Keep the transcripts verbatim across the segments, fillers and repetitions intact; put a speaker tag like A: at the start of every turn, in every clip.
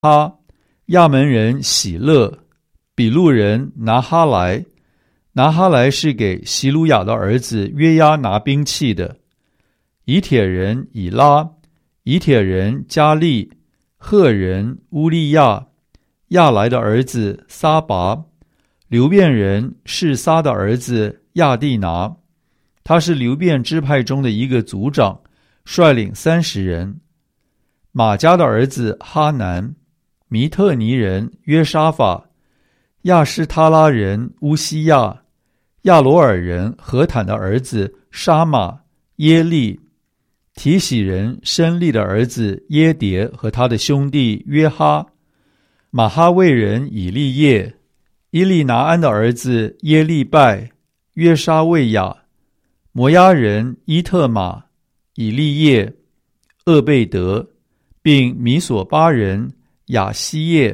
A: 哈，亚门人喜乐，比路人拿哈莱。拿哈莱是给希鲁雅的儿子约押拿兵器的。以铁人以拉，以铁人加利，赫人乌利亚，亚来的儿子撒拔，流便人示撒的儿子亚蒂拿，他是流便支派中的一个族长，率领三十人。马加的儿子哈南，弥特尼人约沙法，亚施他拉人乌西亚，亚罗尔人何坦的儿子沙马耶利，提喜人申利的儿子耶迭和他的兄弟约哈，马哈卫人以利叶，伊利拿安的儿子耶利拜，约沙卫亚，摩押人伊特玛，以利叶，厄贝德，并米索巴人亚希叶。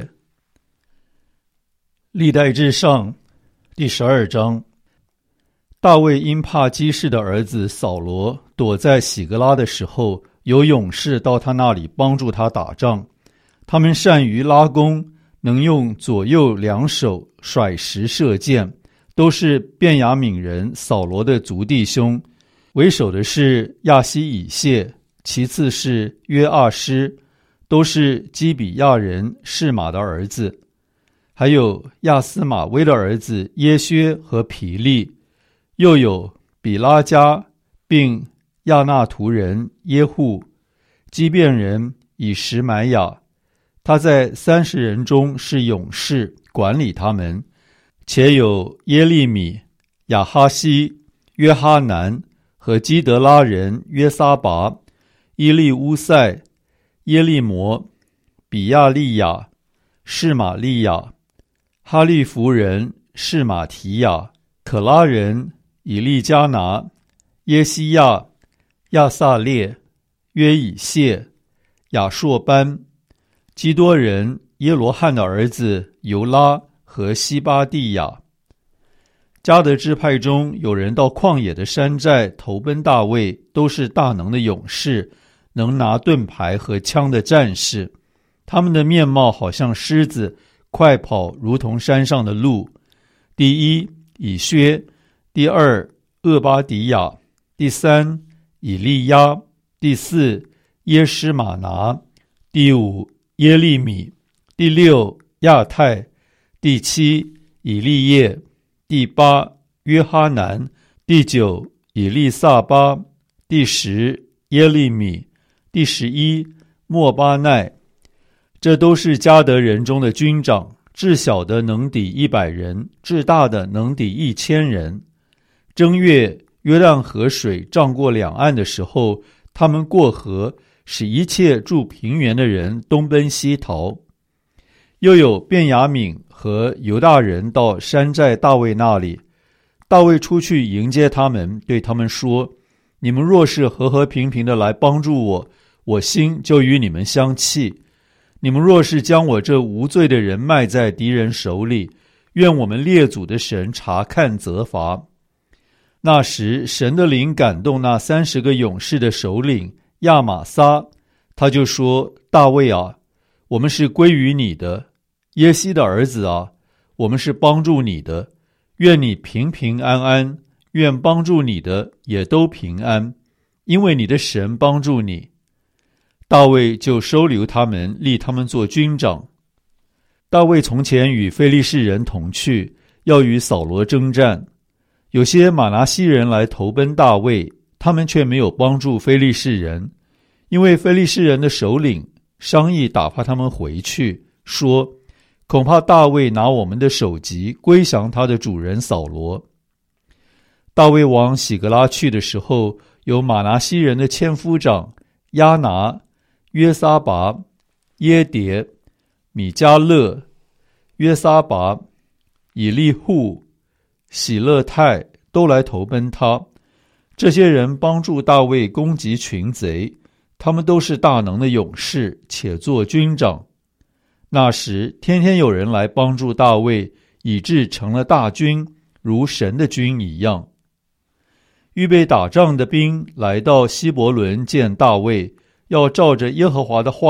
A: 历代志上第十二章。大卫因怕基士的儿子扫罗躲在喜格拉的时候，有勇士到他那里帮助他打仗。他们善于拉弓，能用左右两手甩石射箭，都是便雅悯人扫罗的族弟兄。为首的是亚希以谢，其次是约阿施，都是基比亚人示玛的儿子。还有亚斯玛威的儿子耶薛和皮利，又有比拉加，并亚纳图人耶户，基遍人以实买亚。他在三十人中是勇士，管理他们。且有耶利米、亚哈西、约哈南和基德拉人约撒拔、伊利乌塞、耶利摩、比亚利亚、示玛利亚、哈利弗人示玛提亚、可拉人以利加拿、耶西亚、亚撒列、约以谢、亚硕班、基多人耶罗汉的儿子尤拉和西巴蒂亚。迦得支派中有人到旷野的山寨投奔大卫，都是大能的勇士，能拿盾牌和枪的战士。他们的面貌好像狮子，快跑如同山上的鹿。第一，以薛；第二，厄巴迪亚；第三，以利亚；第四，耶施玛拿；第五，耶利米；第六，亚太；第七，以利叶；第八，约哈南；第九，以利撒巴；第十，耶利米；第十一，莫巴奈。这都是迦得人中的军长，至小的能抵一百人，至大的能抵一千人。正月，约旦河水涨过两岸的时候，他们过河，使一切住平原的人东奔西逃。又有便雅悯和犹大人到山寨大卫那里，大卫出去迎接他们，对他们说：你们若是和和平平的来帮助我，我心就与你们相契。你们若是将我这无罪的人卖在敌人手里，愿我们列祖的神查看责罚。那时神的灵感动那三十个勇士的首领亚玛撒，他就说：大卫啊，我们是归于你的；耶西的儿子啊，我们是帮助你的。愿你平平安安，愿帮助你的也都平安，因为你的神帮助你。大卫就收留他们，立他们做军长。大卫从前与非利士人同去，要与扫罗征战。有些马拿西人来投奔大卫，他们却没有帮助非利士人，因为非利士人的首领商议打发他们回去，说：恐怕大卫拿我们的首级归降他的主人扫罗。大卫往喜格拉去的时候，有马拿西人的千夫长亚拿、约撒拔、耶迭、米迦勒、约撒拔、以利户、喜勒泰都来投奔他。这些人帮助大卫攻击群贼，他们都是大能的勇士，且做军长。那时天天有人来帮助大卫，以致成了大军，如神的军一样。预备打仗的兵来到希伯伦见大卫，要照着耶和华的话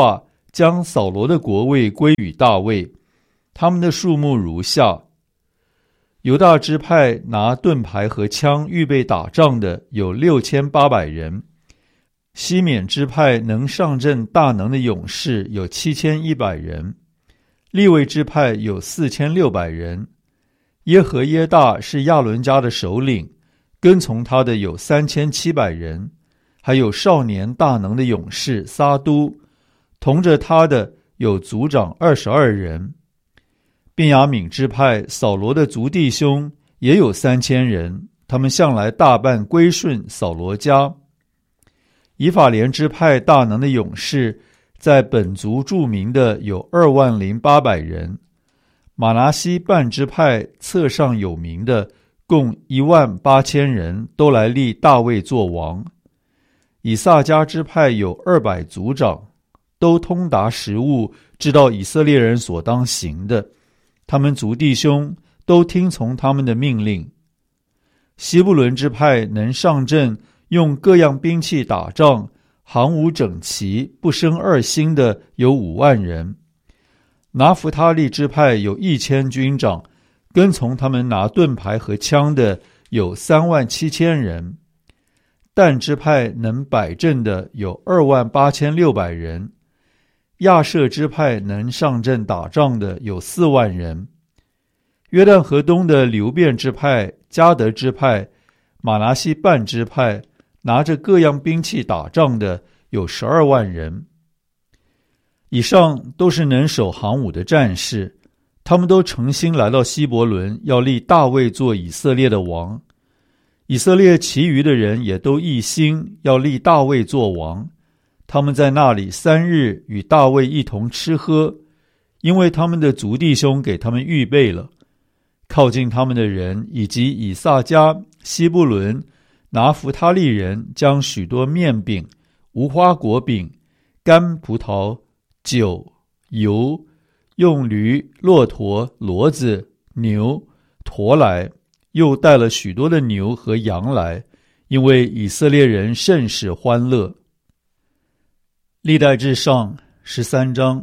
A: 将扫罗的国位归与大卫，他们的数目如下：犹大支派拿盾牌和枪预备打仗的有六千八百人，西缅支派能上阵大能的勇士有七千一百人，利未支派有四千六百人，耶和耶大是亚伦家的首领，跟从他的有三千七百人，还有少年大能的勇士撒都，同着他的有族长二十二人。便雅悯支派扫罗的族弟兄也有三千人，他们向来大半归顺扫罗家。以法莲支派大能的勇士，在本族著名的有二万零八百人。马拿西半支派册上有名的共一万八千人，都来立大卫作王。以萨迦支派有二百族长，都通达时务，知道以色列人所当行的。他们族弟兄都听从他们的命令。西布伦支派能上阵，用各样兵器打仗，行伍整齐，不生二心的有五万人。拿弗他利支派有一千军长，跟从他们拿盾牌和枪的有三万七千人。但支派能摆阵的有二万八千六百人。亚舍支派能上阵打仗的有四万人。约旦河东的流便支派、迦得支派、马拿西半支派，拿着各样兵器打仗的有十二万人。以上都是能守行伍的战士，他们都诚心来到希伯伦，要立大卫做以色列的王。以色列其余的人也都一心要立大卫做王。他们在那里三日与大卫一同吃喝，因为他们的族弟兄给他们预备了。靠近他们的人以及以萨迦、西布伦、拿弗他利人将许多面饼、无花果饼、干葡萄、酒、油，用驴、骆驼、骡子、牛驮来，又带了许多的牛和羊来，因为以色列人甚是欢乐。历代志上十三章。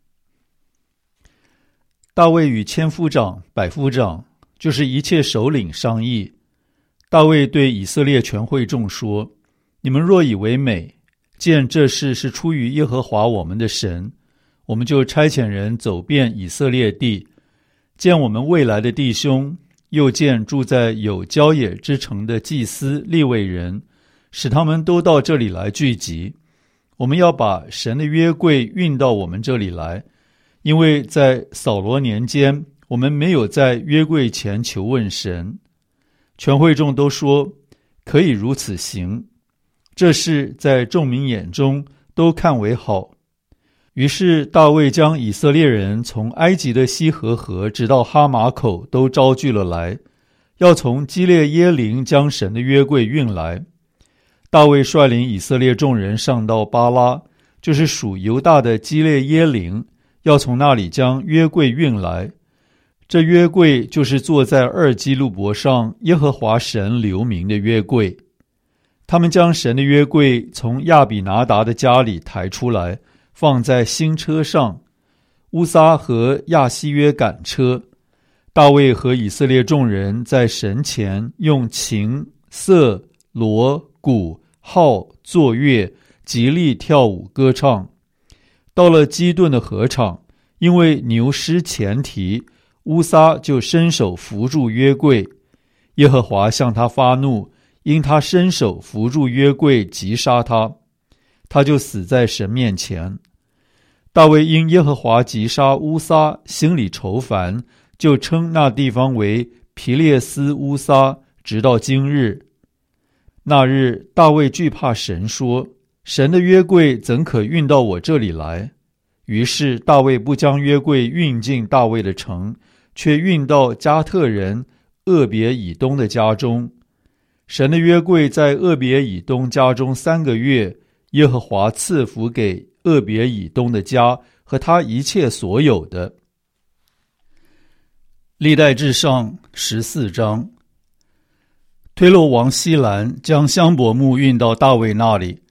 A: 大卫与千夫长、百夫长，就是一切首领商议。大卫对以色列全会众说：你们若以为美，见这事是出于耶和华我们的神，我们就差遣人走遍以色列地，见我们未来的弟兄，又见住在有郊野之城的祭司利未人，使他们都到这里来聚集。我们要把神的约柜运到我们这里来，因为在扫罗年间，我们没有在约柜前求问神。全会众都说可以如此行，这事在众民眼中都看为好。于是大卫将以色列人从埃及的西河河直到哈马口都招聚了来，要从基列耶琳将神的约柜运来。大卫率领以色列众人上到巴拉，就是属犹大的基列耶琳，要从那里将约柜运来。这约柜就是坐在二基路伯上耶和华神留名的约柜。他们将神的约柜从亚比拿达的家里抬出来，放在新车上。乌撒和亚西约赶车。大卫和以色列众人在神前用琴、瑟、锣、鼓、号、作乐，极力跳舞歌唱。到了基顿的禾场，因为牛失前蹄，乌撒就伸手扶住约柜。耶和华向他发怒，因他伸手扶住约柜，击杀他，他就死在神面前。大卫因耶和华击杀乌撒，心里愁烦，就称那地方为皮列斯乌撒，直到今日。那日大卫惧怕神，说：神的约柜怎可运到我这里来？于是大卫不将约柜运进大卫的城，却运到加特人俄别以东的家中。神的约柜在俄别以东家中三个月，耶和华赐福给俄别以东的家和他一切所有的。历代志上十四章。推罗王西兰将香柏木运到大卫那里，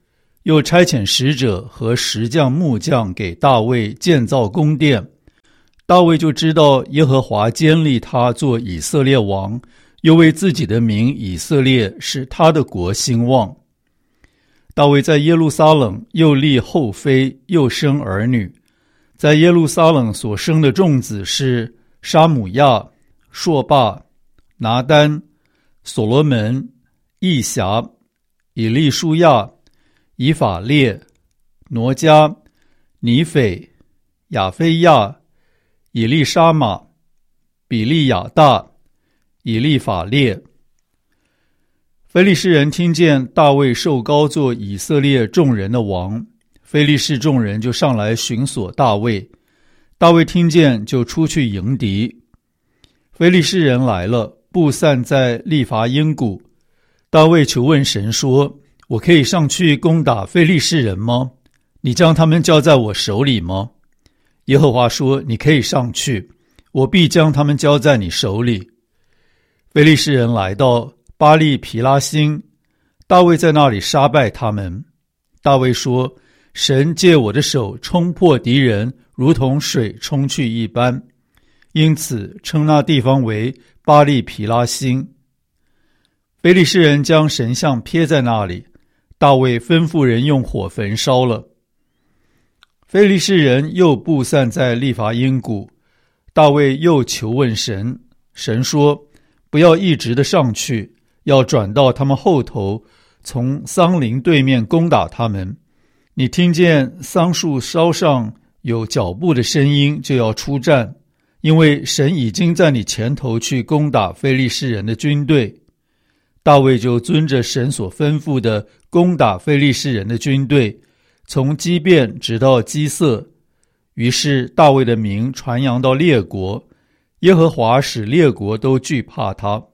A: 又差遣使者和石匠木匠给大卫建造宫殿。大卫就知道耶和华坚立他做以色列王，又为自己的名以色列使他的国兴旺。大卫在耶路撒冷又立后妃，又生儿女。在耶路撒冷所生的众子是沙姆亚、朔霸、拿单、所罗门、义辖、以利舒亚、以法列、挪迦、尼斐、亚非亚、以利沙玛、比利亚大、以利法列。非利士人听见大卫受膏做以色列众人的王，非利士众人就上来寻索大卫。大卫听见就出去迎敌。非利士人来了，布散在利乏音谷。大卫求问神说：我可以上去攻打非利士人吗？你将他们交在我手里吗？耶和华说：你可以上去，我必将他们交在你手里。非利士人来到巴利皮拉辛，大卫在那里杀败他们。大卫说：神借我的手冲破敌人，如同水冲去一般，因此称那地方为巴利皮拉辛。非利士人将神像撇在那里，大卫吩咐人用火焚烧了。非利士人又布散在利乏音谷，大卫又求问神，神说：不要一直的上去，要转到他们后头，从桑林对面攻打他们。你听见桑树梢上有脚步的声音，就要出战，因为神已经在你前头去攻打非利士人的军队。大卫就遵着神所吩咐的攻打非利士人的军队，从基遍直到基色。于是大卫的名传扬到列国，耶和华使列国都惧怕他。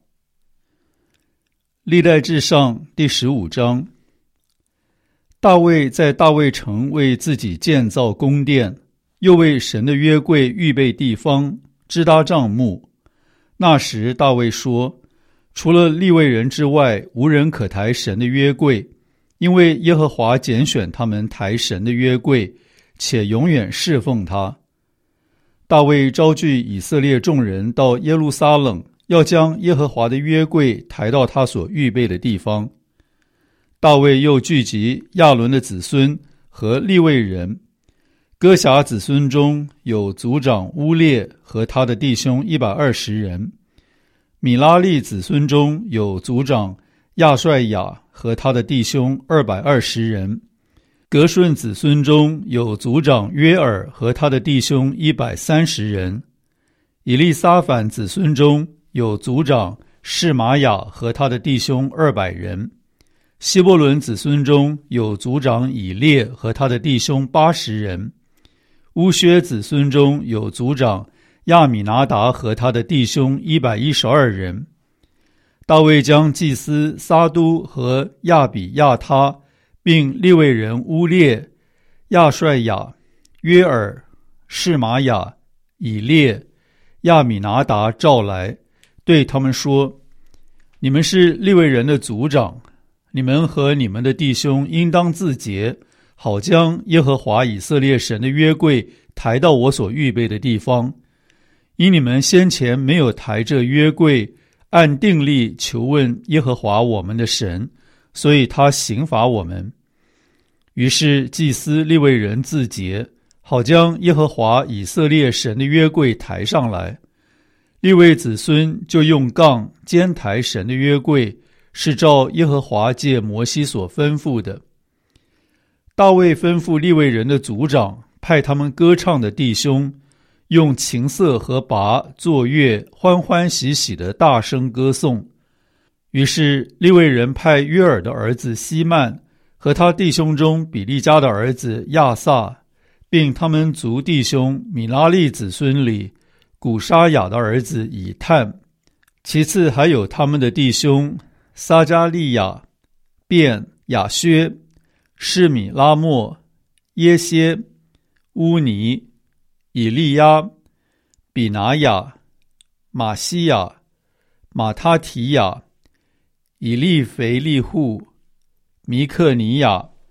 A: 历代志上第十五章。大卫在大卫城为自己建造宫殿，又为神的约柜预备地方，支搭帐幕。那时大卫说：除了利未人之外，无人可抬神的约柜，因为耶和华拣选他们抬神的约柜，且永远侍奉他。大卫招聚以色列众人到耶路撒冷，要将耶和华的约柜抬到他所预备的地方。大卫又聚集亚伦的子孙和利未人。哥辖子孙中有族长乌列和他的弟兄一百二十人。米拉利子孙中有族长亚帅亚和他的弟兄二百二十人。革顺子孙中有族长约尔和他的弟兄一百三十人。以利撒反子孙中有族长示玛雅和他的弟兄二百人。希伯伦子孙中有族长以列和他的弟兄八十人。乌薛子孙中有族长亚米拿达和他的弟兄一百一十二人。大卫将祭司撒都和亚比亚他，并利未人乌列、亚帅亚、约尔、示玛雅、以列、亚米拿达召来，对他们说：你们是利未人的族长，你们和你们的弟兄应当自洁，好将耶和华以色列神的约柜抬到我所预备的地方。因你们先前没有抬这约柜，按定例求问耶和华我们的神，所以他刑罚我们。于是祭司利未人自洁，好将耶和华以色列神的约柜抬上来。利未子孙就用杠肩抬神的约柜，是照耶和华借摩西所吩咐的。大卫吩咐利未人的族长，派他们歌唱的弟兄用琴瑟和拔作乐，欢欢喜喜的大声歌颂。于是利未人派约尔的儿子希曼和他弟兄中比利家的儿子亚萨，并他们族弟兄米拉利子孙里古沙雅的儿子以探，其次还有他们的弟兄撒加利亚、便、亚薛、示米拉莫、耶歇、乌尼、以利亚、比拿雅、马西亚、马他提亚、以利腓利户、弥克尼亚、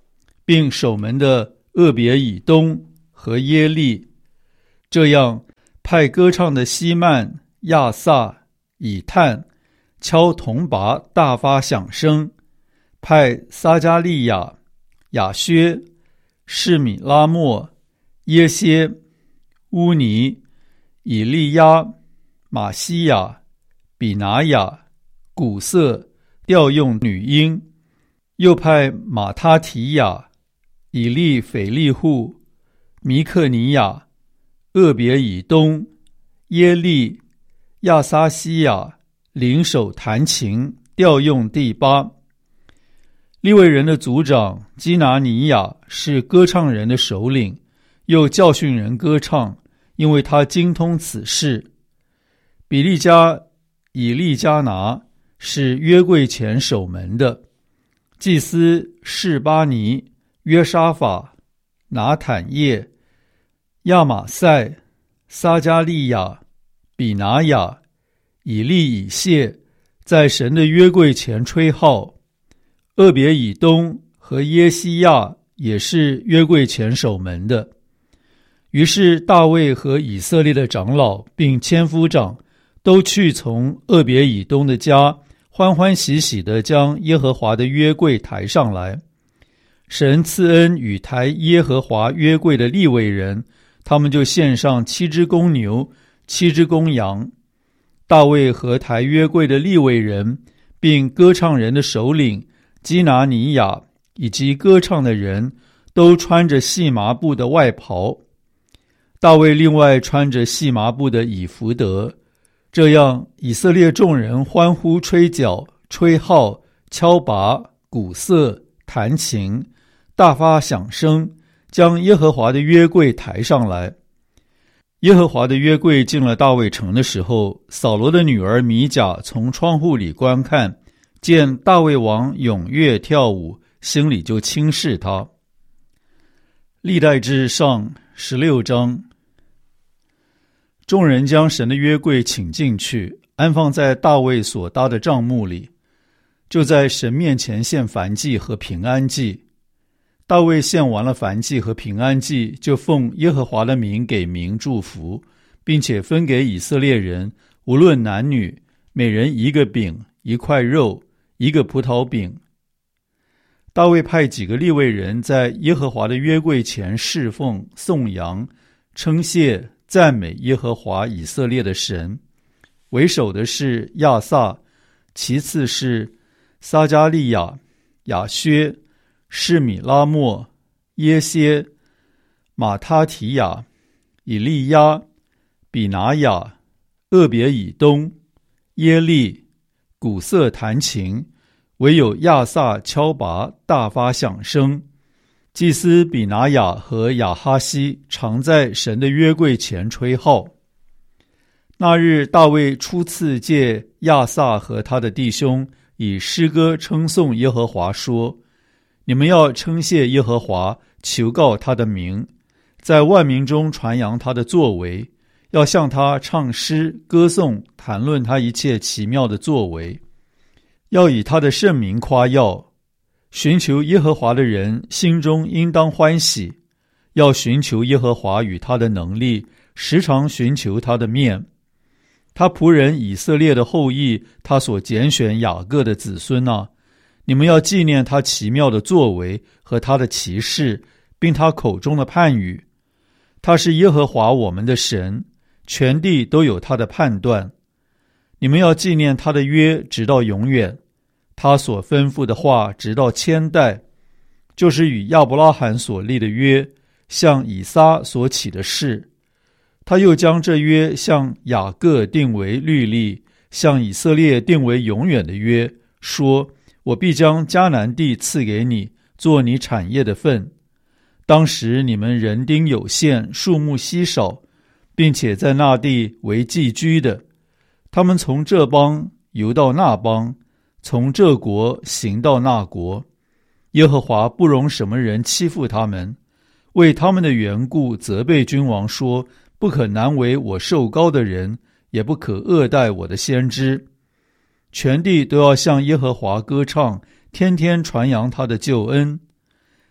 A: 并守门的俄别以东和耶利。这样派歌唱的希曼、亚萨、以探敲铜钹大发响声，派撒迦利亚、亚薛、示米拉末、耶歇、乌尼、以利亚、马西亚、比拿雅、古瑟调用女婴，又派马他提亚、以利斐利户、弥克尼亚、俄别以东、耶利、亚撒西亚领手弹琴调用第八。利未人的族长基拿尼亚是歌唱人的首领，又教训人歌唱，因为他精通此事。比利家以利加拿是约柜前守门的，祭司示巴尼、约沙法、拿坦叶、亚玛塞、撒迦利亚、比拿雅、以利以谢在神的约柜前吹号。俄别以东和耶西亚也是约柜前守门的。于是大卫和以色列的长老并千夫长都去从俄别以东的家，欢欢喜喜地将耶和华的约柜抬上来。神赐恩与抬耶和华约柜的利未人，他们就献上七只公牛、七只公羊。大卫和抬约柜的利未人，并歌唱人的首领基拿尼亚以及歌唱的人，都穿着细麻布的外袍。大卫另外穿着细麻布的以弗得。这样以色列众人欢呼吹角、吹号、敲钹、鼓瑟、弹琴，大发响声，将耶和华的约柜抬上来。耶和华的约柜进了大卫城的时候，扫罗的女儿米甲从窗户里观看，见大卫王踊跃跳舞，心里就轻视他。历代志上十六章。众人将神的约柜请进去，安放在大卫所搭的帐幕里，就在神面前献燔祭和平安祭。大卫献完了燔祭和平安祭，就奉耶和华的名给民祝福，并且分给以色列人，无论男女，每人一个饼、一块肉、一个葡萄饼。大卫派几个利未人在耶和华的约柜前侍奉、颂扬、称谢、赞美耶和华以色列的神。为首的是亚萨，其次是撒迦利亚、亚薛、示米拉末、耶歇、马他提亚、以利亚、比拿雅、俄别以东、耶利、古瑟弹琴，唯有亚萨敲钹大发响声。祭司比拿雅和亚哈西常在神的约柜前吹号。那日大卫初次借亚萨和他的弟兄以诗歌称颂耶和华，说：你们要称谢耶和华，求告他的名，在万民中传扬他的作为，要向他唱诗歌颂，谈论他一切奇妙的作为，要以他的圣名夸耀。寻求耶和华的人心中应当欢喜，要寻求耶和华与他的能力，时常寻求他的面。他仆人以色列的后裔，他所拣选雅各的子孙啊，你们要纪念他奇妙的作为和他的奇事，并他口中的判语。他是耶和华我们的神，全地都有他的判断。你们要纪念他的约直到永远，他所吩咐的话直到千代，就是与亚伯拉罕所立的约，向以撒所起的誓。他又将这约向雅各定为律例，向以色列定为永远的约，说：我必将迦南地赐给你，做你产业的份。当时你们人丁有限，数目稀少，并且在那地为寄居的。他们从这邦游到那邦，从这国行到那国。耶和华不容什么人欺负他们，为他们的缘故责备君王说：不可难为我受膏的人，也不可恶待我的先知。全地都要向耶和华歌唱，天天传扬他的救恩。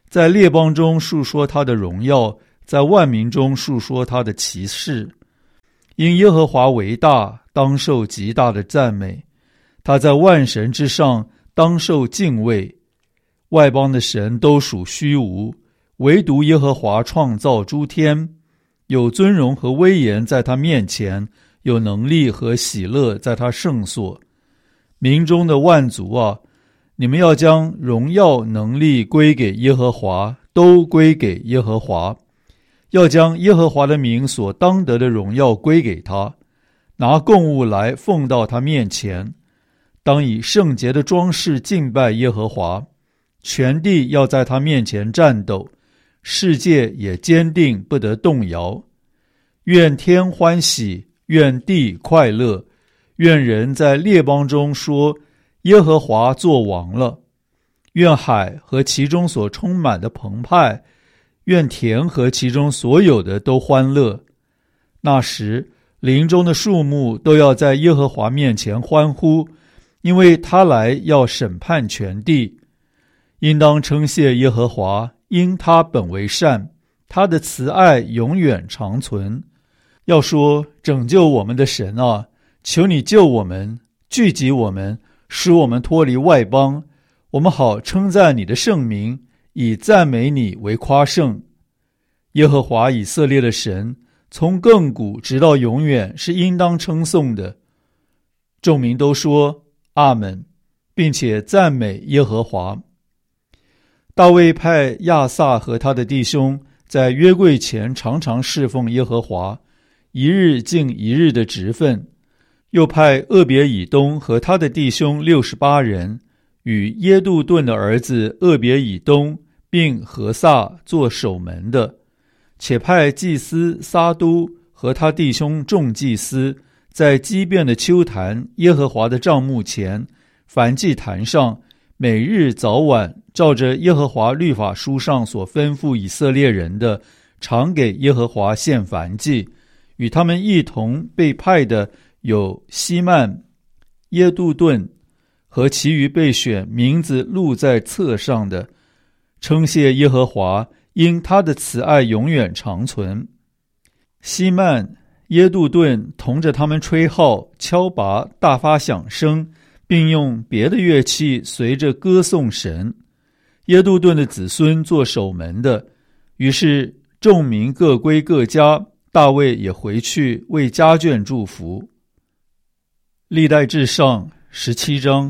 A: 在列邦中述说他的荣耀，在万民中述说他的奇事。因耶和华为大，当受极大的赞美，他在万神之上，当受敬畏。外邦的神都属虚无，唯独耶和华创造诸天。有尊荣和威严在他面前，有能力和喜乐在他圣所。民中的万族啊，你们要将荣耀能力归给耶和华，都归给耶和华。要将耶和华的名所当得的荣耀归给他，拿供物来奉到他面前。当以圣洁的装饰敬拜耶和华，全地要在他面前战斗，世界也坚定不得动摇。愿天欢喜，愿地快乐，愿人在列邦中说，耶和华作王了。愿海和其中所充满的澎湃，愿田和其中所有的都欢乐。那时，林中的树木都要在耶和华面前欢呼，因为他来要审判全地。应当称谢耶和华，因他本为善，他的慈爱永远长存。要说，拯救我们的神啊，求你救我们，聚集我们，使我们脱离外邦，我们好称赞你的圣名，以赞美你为夸胜。耶和华以色列的神，从亘古直到永远是应当称颂的。众民都说阿们，并且赞美耶和华。大卫派亚萨和他的弟兄在约柜前常常侍奉耶和华，一日尽一日的职分。又派俄别以东和他的弟兄六十八人，与耶杜顿的儿子俄别以东并何撒做守门的，且派祭司撒都和他弟兄众祭司，在基遍的丘坛耶和华的帐幕前，燔祭坛上，每日早晚照着耶和华律法书上所吩咐以色列人的，常给耶和华献燔祭。与他们一同被派的有希曼、耶杜顿和其余被选名字录在册上的，称谢耶和华，因他的慈爱永远长存。希曼、耶杜顿同着他们吹号、敲拔、大发响声，并用别的乐器随着歌颂神。耶杜顿的子孙做守门的。于是众民各归各家，大卫也回去为家眷祝福。历代志上十七章。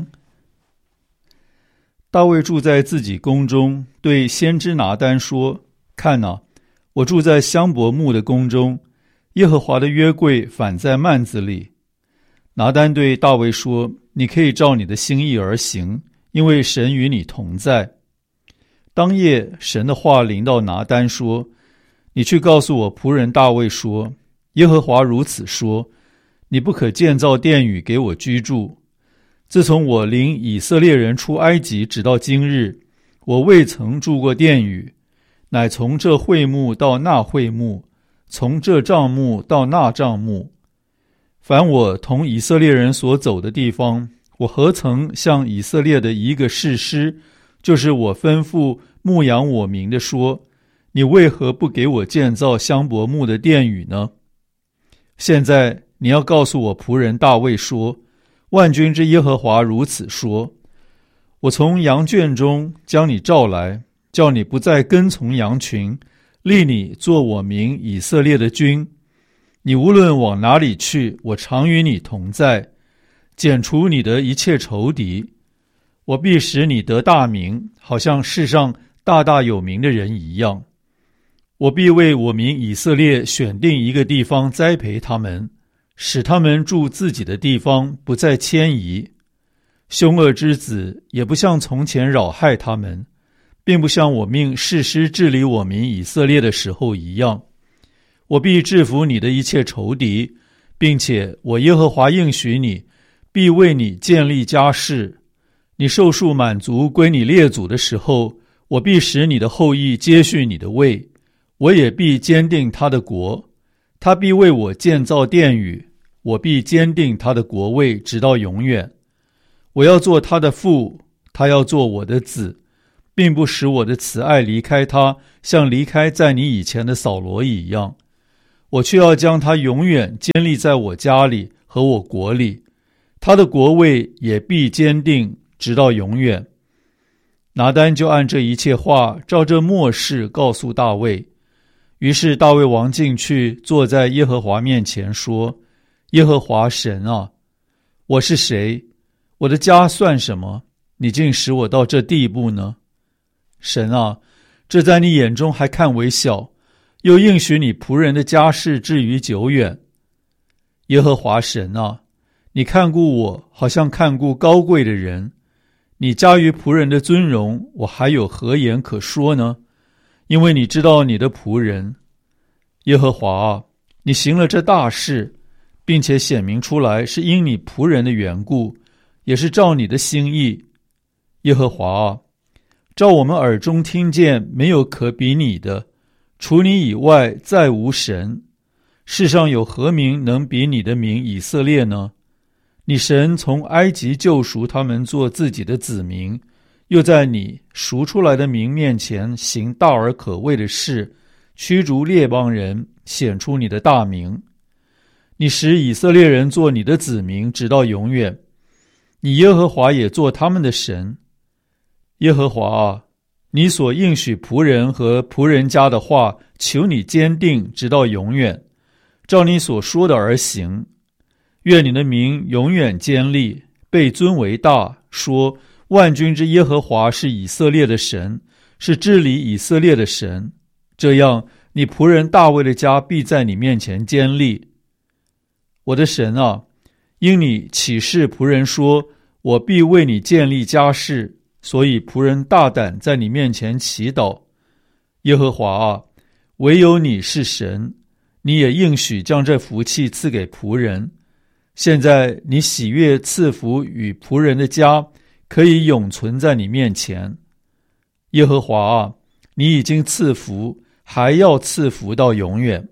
A: 大卫住在自己宫中，对先知拿单说：看哪，我住在香柏木的宫中，耶和华的约柜反在幔子里。拿单对大卫说：你可以照你的心意而行，因为神与你同在。当夜，神的话临到拿单说：你去告诉我仆人大卫说，耶和华如此说，你不可建造殿宇给我居住。自从我领以色列人出埃及直到今日，我未曾住过殿宇，乃从这会幕到那会幕，从这帐幕到那帐幕。凡我同以色列人所走的地方，我何曾向以色列的一个士师，就是我吩咐牧养我民的说，你为何不给我建造香柏木的殿宇呢？现在你要告诉我仆人大卫说，万军之耶和华如此说，我从羊圈中将你召来，叫你不再跟从羊群，立你做我民以色列的君。你无论往哪里去，我常与你同在，剪除你的一切仇敌。我必使你得大名，好像世上大大有名的人一样。我必为我民以色列选定一个地方栽培他们，使他们住自己的地方，不再迁移。凶恶之子也不像从前扰害他们，并不像我命士师治理我民以色列的时候一样。我必制服你的一切仇敌，并且我耶和华应许你，必为你建立家室。你寿数满足归你列祖的时候，我必使你的后裔接续你的位，我也必坚定他的国。他必为我建造殿宇，我必坚定他的国位直到永远。我要做他的父，他要做我的子。 并不使我的慈爱离开他，像离开在你以前的扫罗一样。我却要将他永远坚立在我家里和我国里，他的国位也必坚定，直到永远。拿单就按这一切话，照这默示告诉大卫。于是大卫王进去，坐在耶和华面前，说：耶和华神啊，我是谁？我的家算什么？你竟使我到这地步呢？神啊，这在你眼中还看为小，又应许你仆人的家事至于久远。耶和华神啊，你看顾我，好像看顾高贵的人。你加于仆人的尊荣，我还有何言可说呢？因为你知道你的仆人。耶和华啊，你行了这大事，并且显明出来，是因你仆人的缘故，也是照你的心意。耶和华啊，照我们耳中听见，没有可比你的，除你以外再无神。世上有何名能比你的名以色列呢？你神从埃及救赎他们做自己的子民，又在你赎出来的民面前行大而可畏的事，驱逐列邦人，显出你的大名。你使以色列人做你的子民，直到永远。你耶和华也做他们的神。耶和华啊，你所应许仆人和仆人家的话，求你坚定，直到永远，照你所说的而行。愿你的名永远坚立，被尊为大，说万军之耶和华是以色列的神，是治理以色列的神。这样，你仆人大卫的家必在你面前坚立。我的神啊，因你启示仆人说，我必为你建立家室，所以仆人大胆在你面前祈祷。耶和华啊，唯有你是神，你也应许将这福气赐给仆人。现在你喜悦赐福与仆人的家，可以永存在你面前。耶和华啊，你已经赐福，还要赐福到永远。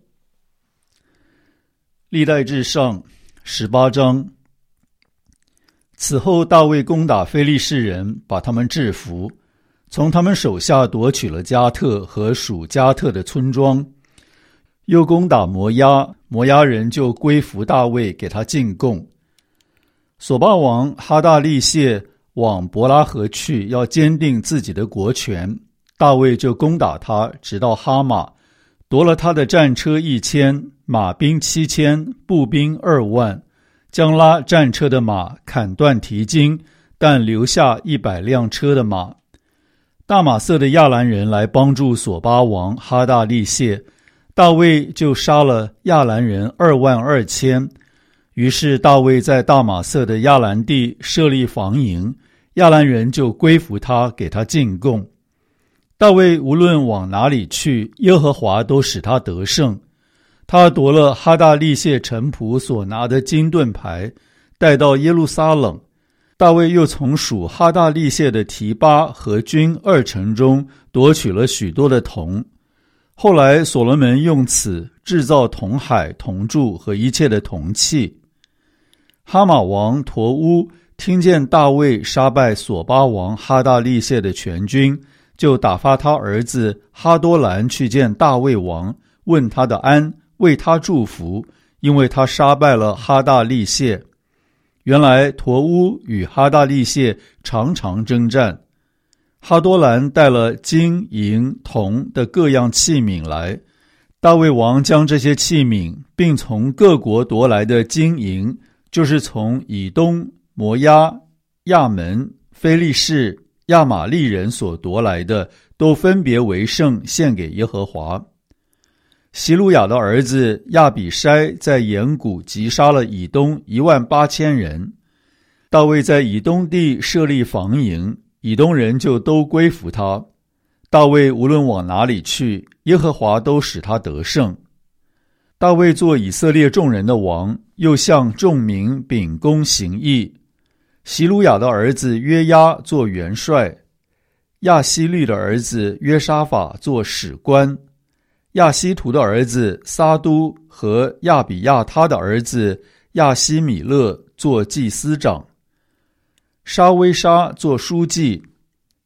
A: 历代志上十八章。此后大卫攻打非利士人，把他们制服，从他们手下夺取了加特和属加特的村庄，又攻打摩押，摩押人就归服大卫，给他进贡。索巴王哈大利谢往伯拉河去，要坚定自己的国权，大卫就攻打他，直到哈马，夺了他的战车一千，马兵七千，步兵二万，将拉战车的马砍断蹄筋，但留下一百辆车的马。大马色的亚兰人来帮助索巴王哈大利谢，大卫就杀了亚兰人二万二千。于是大卫在大马色的亚兰地设立防营，亚兰人就归服他，给他进贡。大卫无论往哪里去，耶和华都使他得胜。他夺了哈大利谢臣仆所拿的金盾牌，带到耶路撒冷。大卫又从属哈大利谢的提巴和军二城中夺取了许多的铜。后来所罗门用此制造铜海、铜柱和一切的铜器。哈马王陀乌听见大卫杀败索巴王哈大利谢的全军，就打发他儿子哈多兰去见大卫王，问他的安，为他祝福，因为他杀败了哈大利谢。原来陀乌与哈大利谢常常征战。哈多兰带了金银铜的各样器皿来，大卫王将这些器皿并从各国夺来的金银，就是从以东、摩押、亚门、非利士、亚玛利人所夺来的，都分别为圣，献给耶和华。希鲁雅的儿子亚比筛在岩谷击杀了以东一万八千人。大卫在以东地设立防营，以东人就都归服他。大卫无论往哪里去，耶和华都使他得胜。大卫做以色列众人的王，又向众民秉公行义。希鲁雅的儿子约押做元帅，亚希律的儿子约沙法做史官，亚希图的儿子撒都和亚比亚他的儿子亚希米勒做祭司长，沙威沙做书记，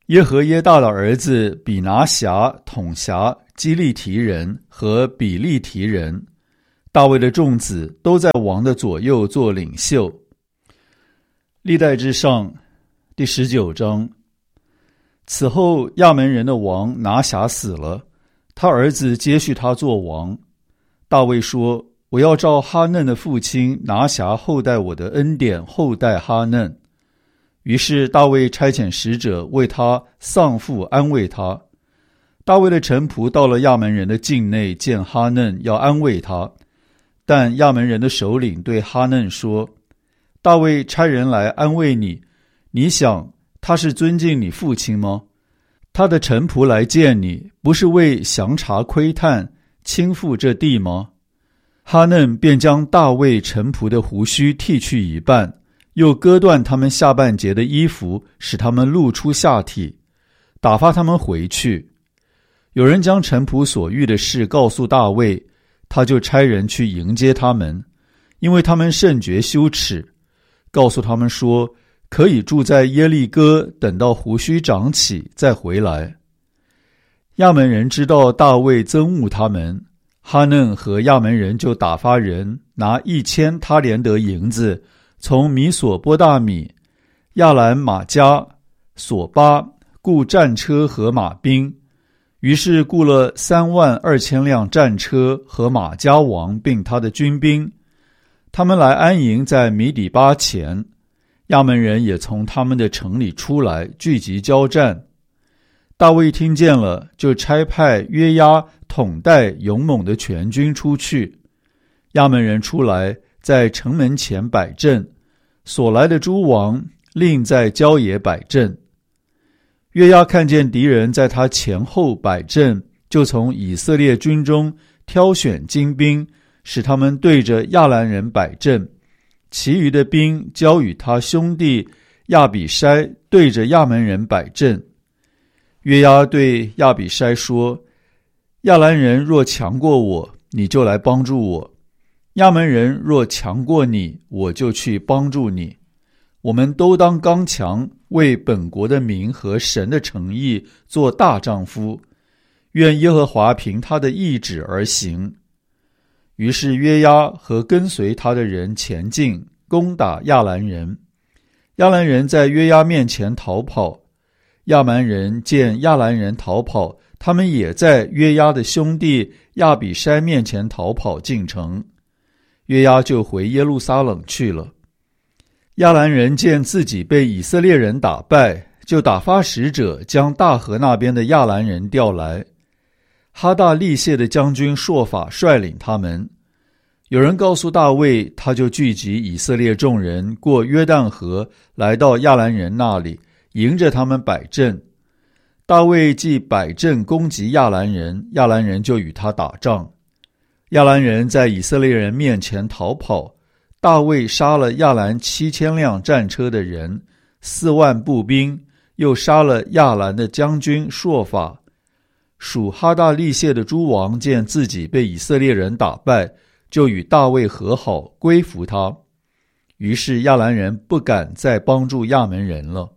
A: 耶和耶大的儿子比拿辖统辖基利提人和比利提人，大卫的众子都在王的左右做领袖。历代志上第十九章。此后亚门人的王拿辖死了，他儿子接续他做王。大卫说，我要照哈嫩的父亲拿辖后代我的恩典后代哈嫩。于是大卫差遣使者为他丧父安慰他。大卫的臣仆到了亚门人的境内，见哈嫩要安慰他，但亚门人的首领对哈嫩说，大卫差人来安慰你，你想他是尊敬你父亲吗？他的臣仆来见你，不是为详查窥探倾覆这地吗？哈嫩便将大卫臣仆的胡须剃去一半，又割断他们下半截的衣服，使他们露出下体，打发他们回去。有人将臣仆所遇的事告诉大卫，他就差人去迎接他们，因为他们甚觉羞耻，告诉他们说，可以住在耶利哥，等到胡须长起再回来。亚门人知道大卫憎恶他们，哈嫩和亚门人就打发人拿一千他连得银子，从米索波大米、亚兰马加、索巴雇战车和马兵，于是雇了三万二千辆战车和马加王并他的军兵，他们来安营在米底巴前。亚门人也从他们的城里出来，聚集交战。大卫听见了，就差派约押统带勇猛的全军出去。亚门人出来，在城门前摆阵，所来的诸王另在郊野摆阵。约押看见敌人在他前后摆阵，就从以色列军中挑选精兵，使他们对着亚兰人摆阵，其余的兵交与他兄弟亚比筛对着亚门人摆阵。约押对亚比筛说，亚兰人若强过我，你就来帮助我；亚门人若强过你，我就去帮助你。我们都当刚强，为本国的民和神的诚意做大丈夫，愿耶和华凭他的意志而行。于是约押和跟随他的人前进，攻打亚兰人。亚兰人在约押面前逃跑，亚蛮人见亚兰人逃跑，他们也在约押的兄弟亚比筛面前逃跑进城。约押就回耶路撒冷去了。亚兰人见自己被以色列人打败，就打发使者将大河那边的亚兰人调来。哈大利谢的将军朔法率领他们。有人告诉大卫，他就聚集以色列众人，过约旦河，来到亚兰人那里，迎着他们摆阵。大卫既摆阵攻击亚兰人，亚兰人就与他打仗。亚兰人在以色列人面前逃跑，大卫杀了亚兰七千辆战车的人，四万步兵，又杀了亚兰的将军朔法。属哈大利谢的诸王见自己被以色列人打败，就与大卫和好，归服他。于是亚兰人不敢再帮助亚门人了。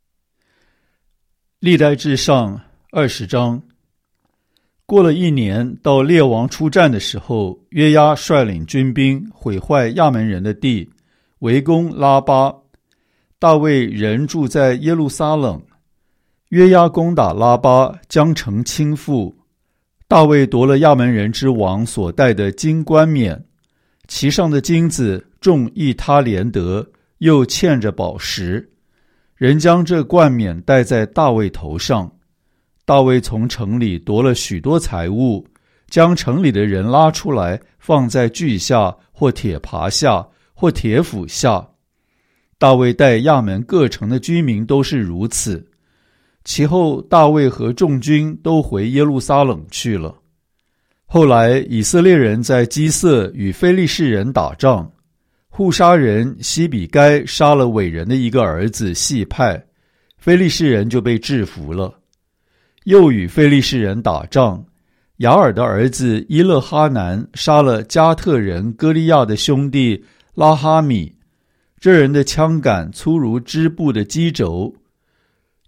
A: 历代志上二十章。过了一年，到列王出战的时候，约押率领军兵毁坏亚门人的地，围攻拉巴。大卫人住在耶路撒冷。约押攻打拉巴，将城倾覆。大卫夺了亚门人之王所戴的金冠冕，其上的金子重一他连得，又嵌着宝石。人将这冠冕戴在大卫头上。大卫从城里夺了许多财物，将城里的人拉出来，放在锯下，或铁耙下，或铁斧下。大卫待亚门各城的居民都是如此。其后大卫和众军都回耶路撒冷去了。后来以色列人在基色与非利士人打仗，户沙人西比该杀了伟人的一个儿子细派，非利士人就被制服了。又与非利士人打仗，雅尔的儿子伊勒哈南杀了加特人歌利亚的兄弟拉哈米，这人的枪杆粗如织布的机轴。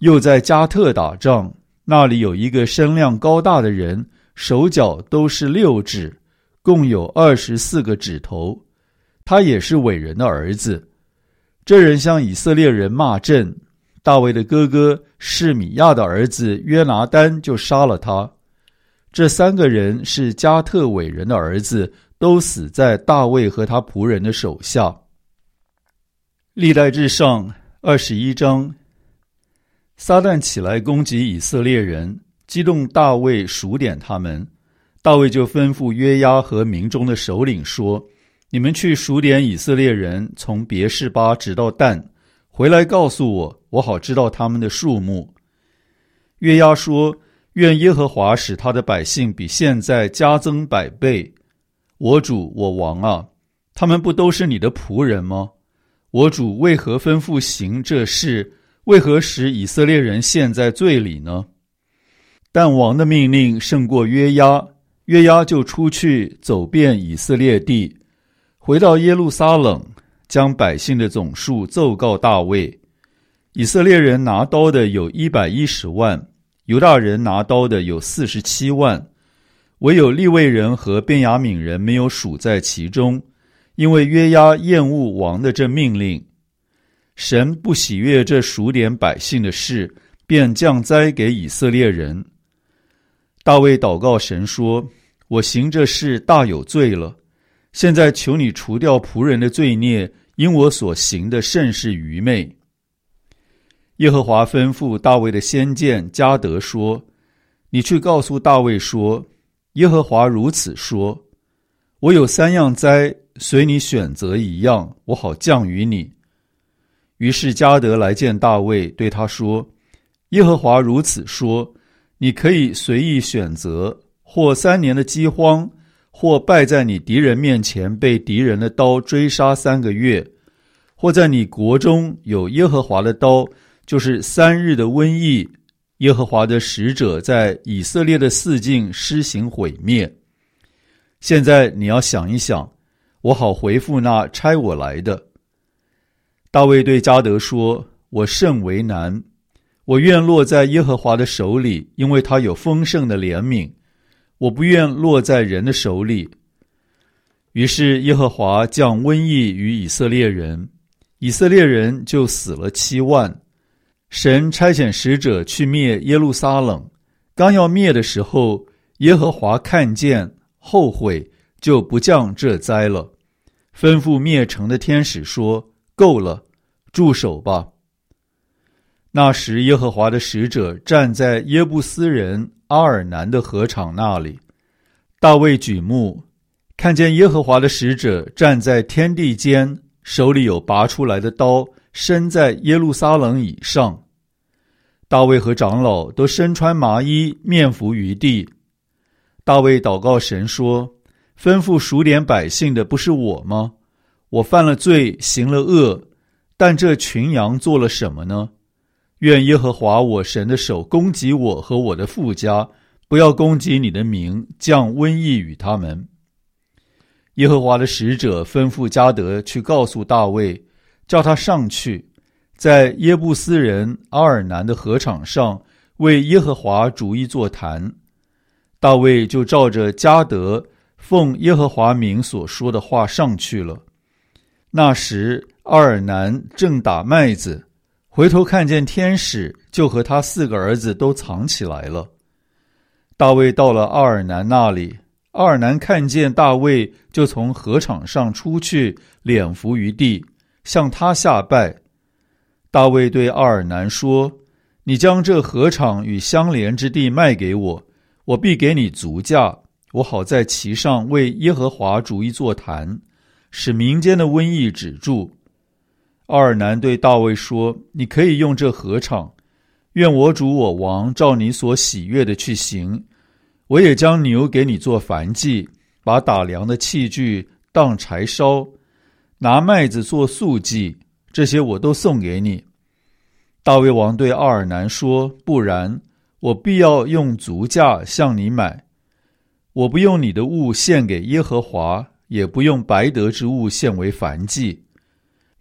A: 又在加特打仗，那里有一个身量高大的人，手脚都是六指，共有二十四个指头，他也是伟人的儿子。这人向以色列人骂阵，大卫的哥哥示米亚的儿子约拿单就杀了他。这三个人是加特伟人的儿子，都死在大卫和他仆人的手下。历代志上二十一章，撒旦起来攻击以色列人，激动大卫数点他们。大卫就吩咐约押和民中的首领说：你们去数点以色列人，从别是巴直到但，回来告诉我，我好知道他们的数目。约押说：愿耶和华使他的百姓比现在加增百倍。我主我王啊，他们不都是你的仆人吗？我主为何吩咐行这事？为何使以色列人陷在罪里呢？但王的命令胜过约押，约押就出去走遍以色列地，回到耶路撒冷，将百姓的总数奏告大卫。以色列人拿刀的有一百一十万，犹大人拿刀的有四十七万，唯有利未人和便雅悯人没有数在其中，因为约押厌恶王的这命令。神不喜悦这数点百姓的事，便降灾给以色列人。大卫祷告神说：我行这事大有罪了，现在求你除掉仆人的罪孽，因我所行的甚是愚昧。耶和华吩咐大卫的先见迦得说：你去告诉大卫说，耶和华如此说，我有三样灾，随你选择一样，我好降于你。于是迦得来见大卫，对他说：耶和华如此说，你可以随意选择，或三年的饥荒，或败在你敌人面前，被敌人的刀追杀三个月，或在你国中有耶和华的刀，就是三日的瘟疫，耶和华的使者在以色列的四境施行毁灭。现在你要想一想，我好回复那差我来的。大卫对迦得说：我甚为难，我愿落在耶和华的手里，因为他有丰盛的怜悯，我不愿落在人的手里。于是耶和华降瘟疫于以色列人，以色列人就死了七万。神差遣使者去灭耶路撒冷，刚要灭的时候，耶和华看见后悔，就不降这灾了，吩咐灭城的天使说：够了，住手吧。那时耶和华的使者站在耶布斯人阿尔南的河场那里，大卫举目看见耶和华的使者站在天地间，手里有拔出来的刀，伸在耶路撒冷以上。大卫和长老都身穿麻衣，面伏于地。大卫祷告神说：吩咐数点百姓的不是我吗？我犯了罪，行了恶，但这群羊做了什么呢？愿耶和华我神的手攻击我和我的父家，不要攻击你的名，降瘟疫与他们。耶和华的使者吩咐迦得去告诉大卫，叫他上去，在耶布斯人阿尔南的河场上为耶和华筑一座坛。大卫就照着迦得奉耶和华名所说的话上去了。那时阿尔南正打麦子，回头看见天使，就和他四个儿子都藏起来了。大卫到了阿尔南那里，阿尔南看见大卫，就从河场上出去，脸伏于地，向他下拜。大卫对阿尔南说：你将这河场与相连之地卖给我，我必给你足价，我好在其上为耶和华筑一座坛，使民间的瘟疫止住。阿尔南对大卫说：你可以用这河场，愿我主我王照你所喜悦的去行。我也将牛给你做燔祭，把打粮的器具当柴烧，拿麦子做素祭，这些我都送给你。大卫王对阿尔南说：不然，我必要用足价向你买。我不用你的物献给耶和华，也不用白得之物献为燔祭。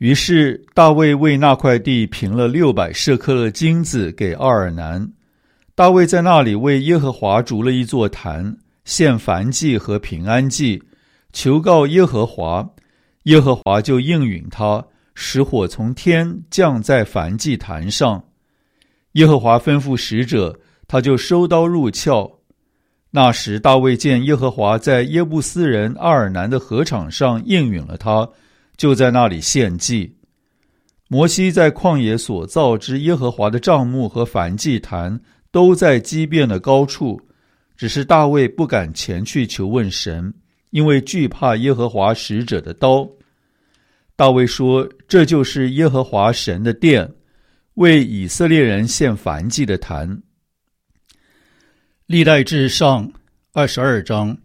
A: 于是大卫为那块地平了六百舍客勒金子给奥尔南。大卫在那里为耶和华筑了一座坛，献燔祭和平安祭，求告耶和华。耶和华就应允他，使火从天降在燔祭坛上。耶和华吩咐使者，他就收刀入鞘。那时大卫见耶和华在耶布斯人阿尔南的禾场上应允了他，就在那里献祭。摩西在旷野所造之耶和华的帐幕和燔祭坛都在基遍的高处，只是大卫不敢前去求问神，因为惧怕耶和华使者的刀。大卫说，这就是耶和华神的殿，为以色列人献燔祭的坛。历代志上二十二章。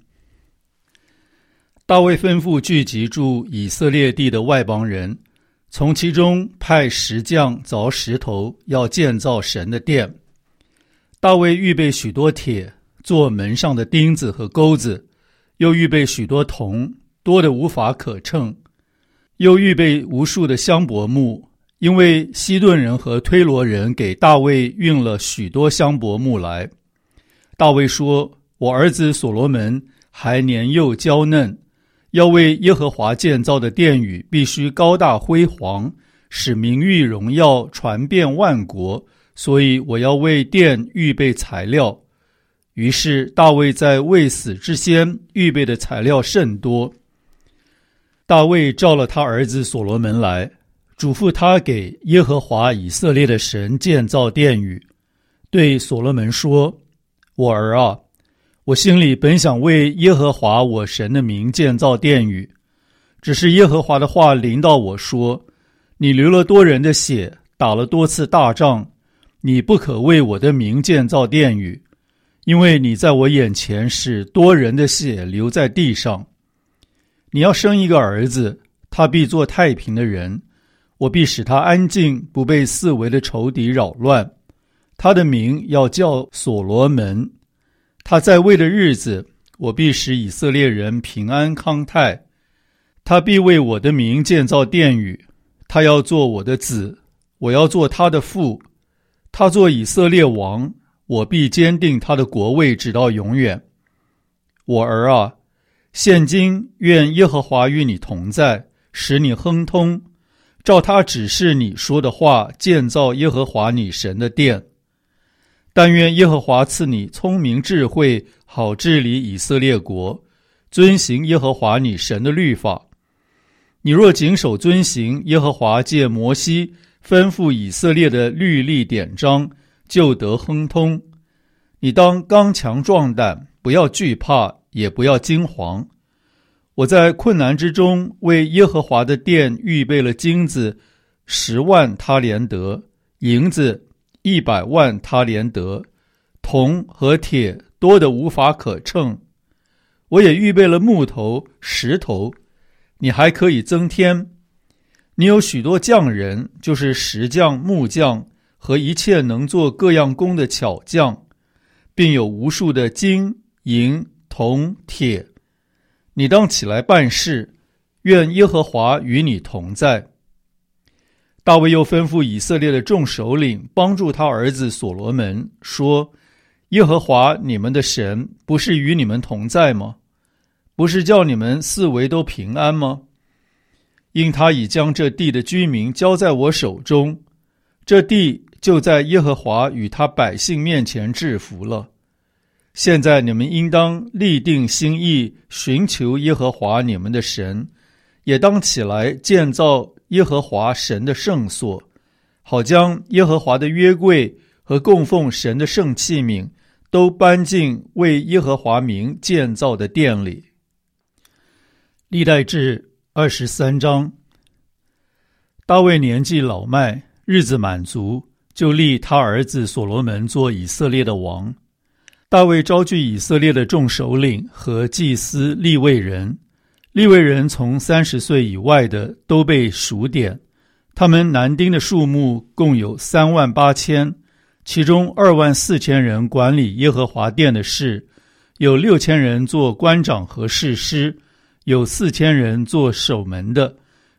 A: 大卫吩咐聚集住以色列地的外邦人，从其中派石匠凿石头，要建造神的殿。大卫预备许多铁，做门上的钉子和钩子，又预备许多铜，多得无法可称，又预备无数的香柏木，因为西顿人和推罗人给大卫运了许多香柏木来。大卫说，我儿子所罗门还年幼娇嫩，要为耶和华建造的殿宇必须高大辉煌，使名誉荣耀传遍万国，所以我要为殿预备材料。于是大卫在未死之先预备的材料甚多。大卫召了他儿子所罗门来，嘱咐他给耶和华以色列的神建造殿宇，对所罗门说，我儿啊，我心里本想为耶和华我神的名建造殿宇，只是耶和华的话临到我说，你流了多人的血，打了多次大仗，你不可为我的名建造殿宇，因为你在我眼前使多人的血流在地上。你要生一个儿子，他必做太平的人，我必使他安静，不被四围的仇敌扰乱。他的名要叫所罗门。他在位的日子，我必使以色列人平安康泰。他必为我的名建造殿宇，他要做我的子，我要做他的父。他做以色列王，我必坚定他的国位直到永远。我儿啊，现今愿耶和华与你同在，使你亨通，照他指示你说的话，建造耶和华你神的殿。但愿耶和华赐你聪明智慧，好治理以色列国，遵行耶和华你神的律法。你若谨守遵行耶和华借摩西吩咐以色列的律例典章，就得亨通。你当刚强壮胆，不要惧怕，也不要惊惶。我在困难之中为耶和华的殿预备了金子十万他连得，银子一百万他连得，铜和铁多得无法可称。我也预备了木头、石头，你还可以增添。你有许多匠人，就是石匠、木匠和一切能做各样工的巧匠，并有无数的金、银、铜、铁。你当起来办事，愿耶和华与你同在。大卫又吩咐以色列的众首领帮助他儿子所罗门，说，耶和华你们的神不是与你们同在吗？不是叫你们四围都平安吗？因他已将这地的居民交在我手中，这地就在耶和华与他百姓面前制服了。现在你们应当立定心意，寻求耶和华你们的神，也当起来建造耶和华神的圣所，好将耶和华的约柜和供奉神的圣器皿都搬进为耶和华名建造的殿里。历代志二十三章。大卫年纪老迈，日子满足，就立他儿子所罗门做以色列的王。大卫召聚以色列的众首领和祭司利未人，利未人从三十岁以外的都被数点，他们男丁的数目共有三万八千，其中二万四千人管理耶和华殿的事，有六千人做官长和士师，有四千人做守门的，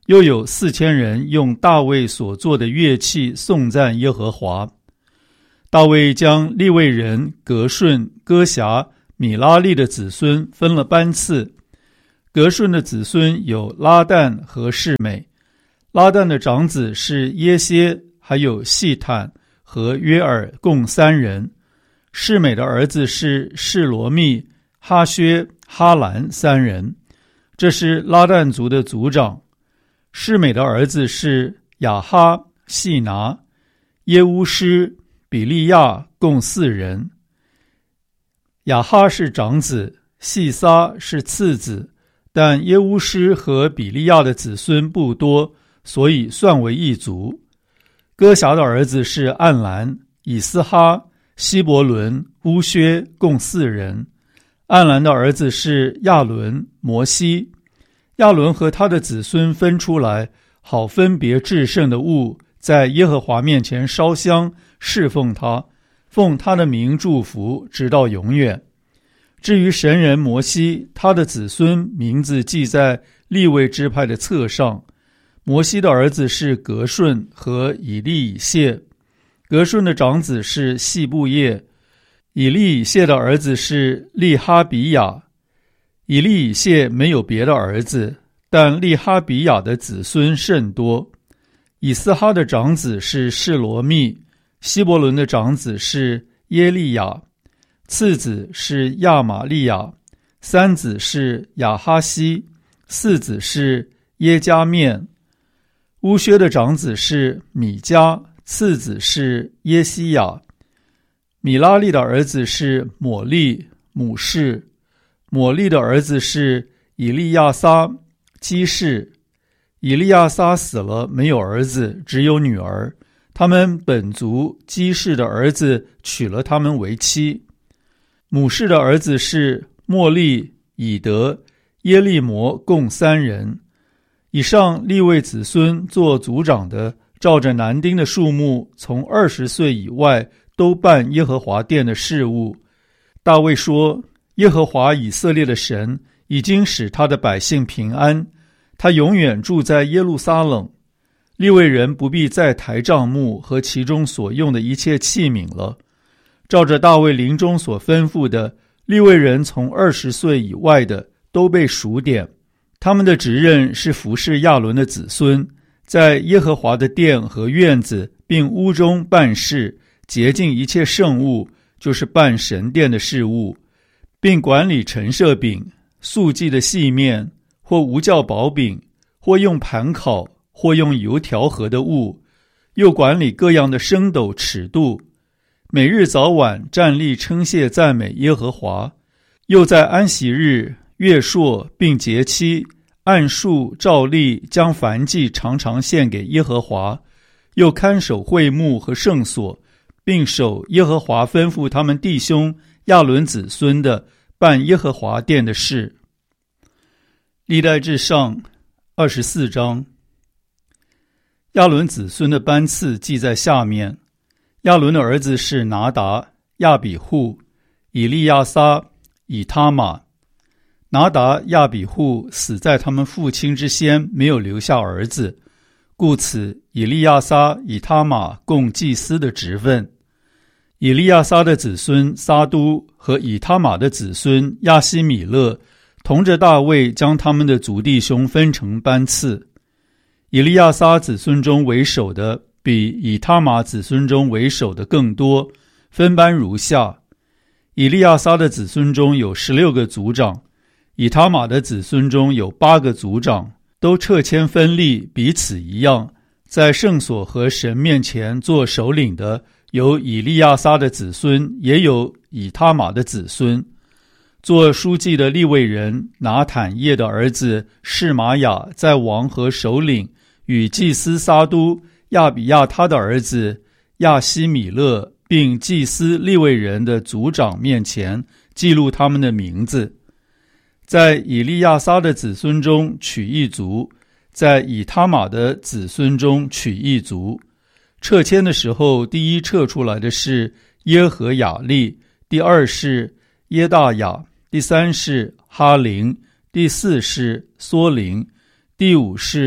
A: 又有四千人用大卫所做的乐器颂赞耶和华。大卫将利未人革顺、歌辖、米拉利的子孙分了班次。革顺的子孙有拉旦和示每，拉旦的长子是耶歇，还有细坦和约尔，共三人。示每的儿子是示罗密、哈薛、哈兰三人，这是拉旦族的族长。示每的儿子是亚哈、细拿、耶乌施、比利亚，共四人。亚哈是长子，细撒是次子，但耶乌施和比利亚的子孙不多，所以算为一族。歌辖的儿子是暗兰、以斯哈、希伯伦、乌薛，共四人。暗兰的儿子是亚伦、摩西。亚伦和他的子孙分出来，好分别至圣的物，在耶和华面前烧香侍奉他，奉他的名祝福，直到永远。至于神人摩西，他的子孙名字记在利未支派的册上。摩西的儿子是革顺和以利以谢。革顺的长子是细布叶，以利以谢的儿子是利哈比亚。以利以谢没有别的儿子，但利哈比亚的子孙甚多。以斯哈的长子是示罗密，希伯伦的长子是耶利亚，次子是亚玛利亚，三子是亚哈西，四子是耶加面。乌薛的长子是米迦，次子是耶西亚。米拉利的儿子是抹利、母士。抹利的儿子是以利亚撒、基士。以利亚撒死了，没有儿子，只有女儿。他们本族基士的儿子娶了他们为妻。母士的儿子是莫利、以德、耶利摩，共三人。以上利未子孙做族长的，照着男丁的数目，从二十岁以外都办耶和华殿的事务。大卫说，耶和华以色列的神已经使他的百姓平安，他永远住在耶路撒冷。利未人不必再抬帐幕和其中所用的一切器皿了。照着大卫临终所吩咐的，利未人从二十岁以外的都被数点。他们的职任是服侍亚伦的子孙，在耶和华的殿和院子并屋中办事，洁净一切圣物，就是办神殿的事务，并管理陈设饼、素祭的细面，或无酵薄饼，或用盘烤，或用油调和的物，又管理各样的升斗尺度，每日早晚站立称谢赞美耶和华，又在安息日、月朔并节期按数照例将燔祭常常献给耶和华，又看守会幕和圣所，并守耶和华吩咐他们弟兄亚伦子孙的办耶和华殿的事。历代志上二十四章。亚伦子孙的班次记在下面。亚伦的儿子是拿达、亚比户、以利亚撒、以他玛。拿达、亚比户死在他们父亲之先，没有留下儿子，故此以利亚撒、以他玛共祭司的职分。以利亚撒的子孙撒都和以他玛的子孙亚希米勒同着大卫将他们的族弟兄分成班次。以利亚撒子孙中为首的比以他玛子孙中为首的更多，分班如下：以利亚撒的子孙中有十六个族长，以他玛的子孙中有八个族长，都掣签分立，彼此一样。在圣所和神面前做首领的有以利亚撒的子孙，也有以他玛的子孙。做书记的利未人拿坦叶的儿子示玛雅，在王和首领与祭司撒都、亚比亚他的儿子亚希米勒，并祭司利未人的族长面前记录他们的名字。在以利亚撒的子孙中取一族，在以他玛的子孙中取一族。掣签的时候，第一掣出来的是耶和雅利，第二是耶大雅，第三是哈林，第四是梭林，第五是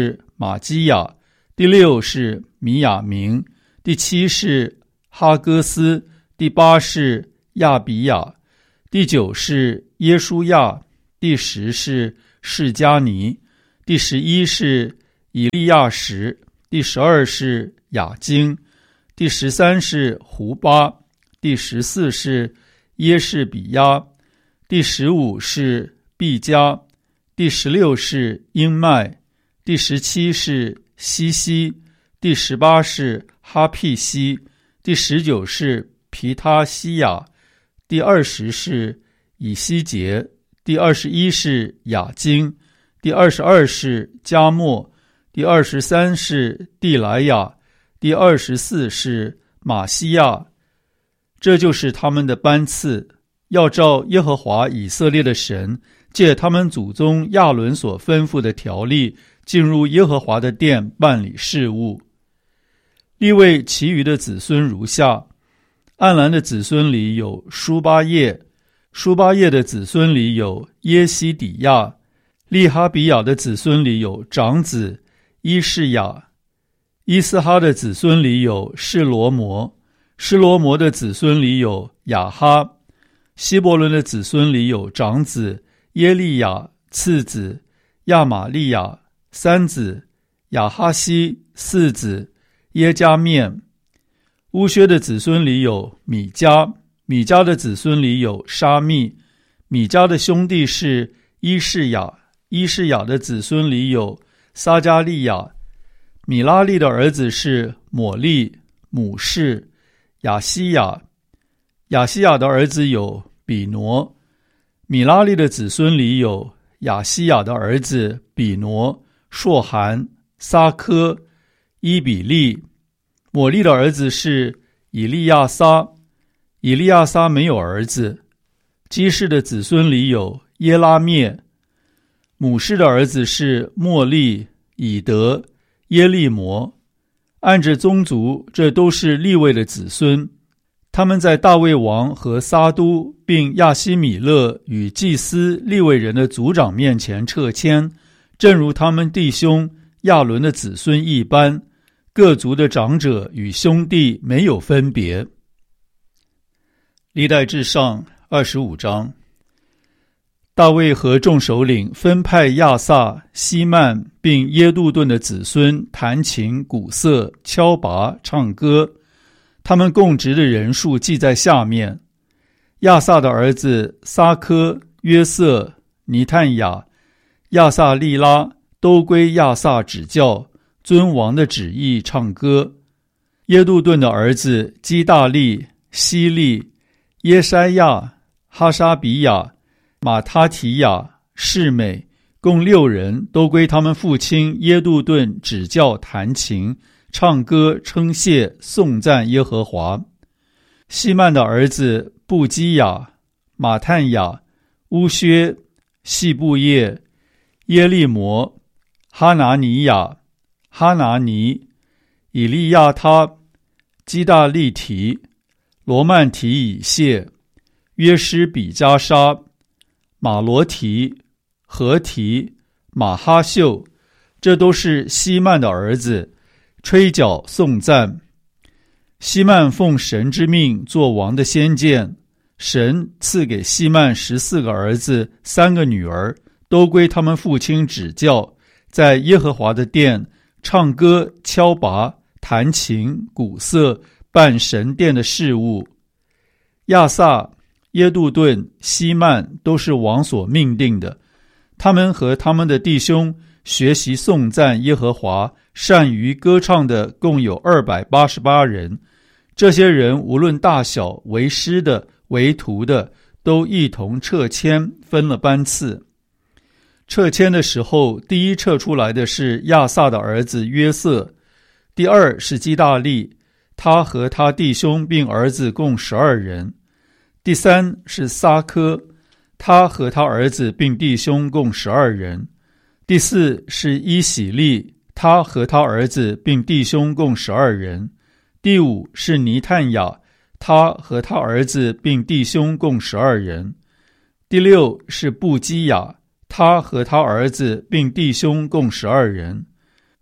A: 玛基亚，第六是米亚明，第七是哈戈斯，第八是亚比亚，第九是耶书亚，第十是示迦尼，第十一是以利亚什，第十二是雅京，第十三是胡巴，第十四是耶士比亚，第十五是毕加，第十六是英麦，第十七是西西，第十八是哈庇西，第十九是皮他西亚，第二十是以西结，第二十一是雅京，第二十二是加莫，第二十三是蒂莱亚，第二十四是马西亚。这就是他们的班次，要照耶和华以色列的神借他们祖宗亚伦所吩咐的条例，进入耶和华的殿办理事务。利未其余的子孙如下：暗兰的子孙里有书巴叶，书巴叶的子孙里有耶西底亚，利哈比亚的子孙里有长子伊士雅，伊斯哈的子孙里有示罗摩，示罗摩的子孙里有雅哈，希伯伦的子孙里有长子耶利亚，次子亚玛利亚，三子亚哈西，四子耶加面。乌薛的子孙里有米迦，米迦的子孙里有沙密，米迦的兄弟是伊士雅，伊士雅的子孙里有撒加利亚。米拉利的儿子是抹利、母士、亚西亚，亚西亚的儿子有比挪。米拉利的子孙里有亚西亚的儿子比挪、硕含、撒科、伊比利。抹利的儿子是以利亚撒，以利亚撒没有儿子。基士的子孙里有耶拉灭。母士的儿子是莫利、以德、耶利摩。按着宗族，这都是利未的子孙。他们在大卫王和撒都并亚希米勒与祭司利未人的族长面前撤迁，正如他们弟兄亚伦的子孙一般，各族的长者与兄弟没有分别。历代志上二十五章。大卫和众首领分派亚萨、希曼并耶杜顿的子孙弹琴、鼓瑟、敲拔、唱歌，他们供职的人数记在下面：亚萨的儿子撒科、约瑟、尼探雅、亚萨利拉都归亚萨指教，遵王的旨意唱歌。耶杜顿的儿子基大利、希利、耶筛亚、哈沙比亚、马他提亚、示美，共六人，都归他们父亲耶杜顿指教弹琴、唱歌、称谢、颂赞耶和华。希曼的儿子布基亚、马探雅、乌薛、细布叶、耶利摩、哈拿尼亚、哈拿尼、以利亚他、基大利提、罗曼提以谢、约施比加沙、马罗提、何提、马哈秀，这都是希曼的儿子，吹角颂赞。希曼奉神之命做王的先见，神赐给希曼十四个儿子，三个女儿，都归他们父亲指教，在耶和华的殿唱歌、敲拔、弹琴、鼓瑟，办神殿的事务。亚萨、耶杜顿、希曼都是王所命定的，他们和他们的弟兄学习颂赞耶和华，善于歌唱的共有二百八十八人。这些人无论大小，为师的、为徒的，都一同撤迁，分了班次。撤迁的时候，第一撤出来的是亚萨的儿子约瑟，第二是基大利，他和他弟兄并儿子共十二人。第三是撒科，他和他儿子并弟兄共十二人。第四是伊喜利，他和他儿子并弟兄共十二人。第五是尼探雅，他和他儿子并弟兄共十二人。第六是布基亚，他和他儿子并弟兄共十二人。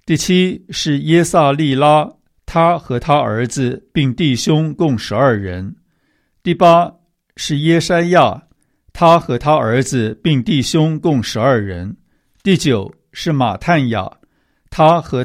A: 第七是耶萨利拉，他和他儿子并弟兄共十二人。第八是耶筛亚，他和他儿子并弟兄共十二人。第九是马探雅，他和